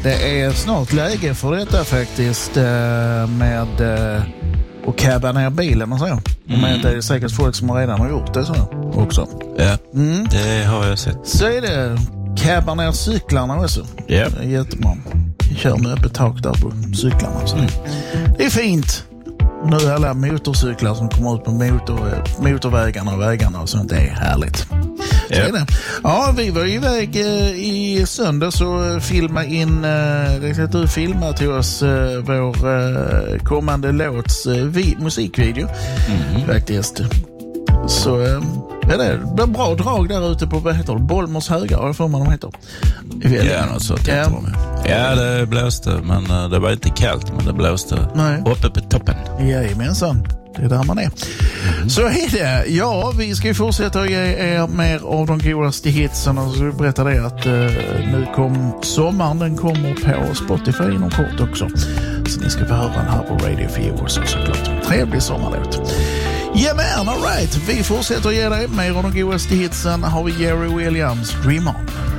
Det är snart läge för detta faktiskt med att cabba ner bilen och så. Men det är säkert folk som redan har gjort det så också. Ja, det har jag sett. Så är det cabba ner cyklarna också. Ja. Det är jättebra. Kör med öppet tak där på cyklarna. Så. Det är fint. Nu är alla motorcyklar som kommer ut på motorvägarna och vägarna och sånt. Det är härligt. Så är det. Ja, vi var iväg i söndag så du filmade till oss vår kommande låts musikvideo faktiskt. Så det blir bra drag där ute på, vad heter det? Bollmors höga, vad får man de heter? Ja, något sånt. Ja, det blåste, men det var inte kallt, men det blåste uppe på toppen. Jajamensan, det är där man är. Så är det. Ja, vi ska ju fortsätta att ge er mer av de godaste hitsen och så berättar det att nu kom sommaren, den kommer på Spotify inom kort också. Så ni ska få höra den här på Radio 4 också såklart. Trevlig sommarlåt. Ja men, all right. Vi fortsätter att ge dig mer av de godaste hitsen. Har vi Jerry Williams, Dream On.